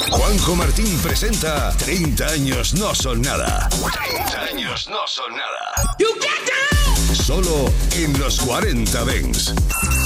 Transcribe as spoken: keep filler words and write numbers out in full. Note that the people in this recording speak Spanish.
Juanjo Martín presenta treinta años no son nada. treinta años no son nada. Solo en los cuarenta Dance.